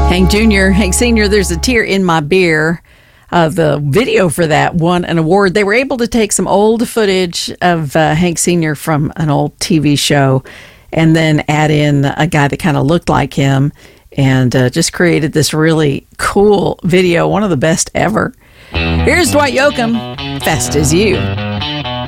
Hank Jr., Hank Sr., There's a Tear in My Beer. The video for that won an award. They were able to take some old footage of Hank Sr. from an old TV show and then add in a guy that kind of looked like him and just created this really cool video, one of the best ever. Here's Dwight Yoakam, Fast as You.